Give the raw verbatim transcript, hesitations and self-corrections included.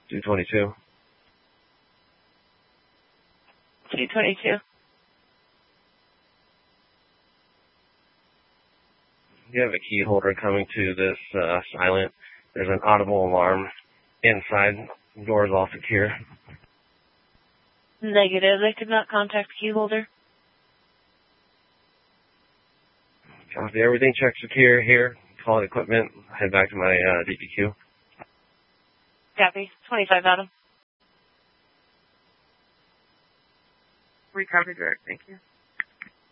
two twenty-two. two twenty-two. You have a key holder coming to this uh, silent. There's an audible alarm inside. The door is all secure. Negative. I could not contact key holder. Copy. Everything checked secure here. Call it equipment. Head back to my uh, D P Q. Copy. twenty-five Adam. We copied direct. Thank you.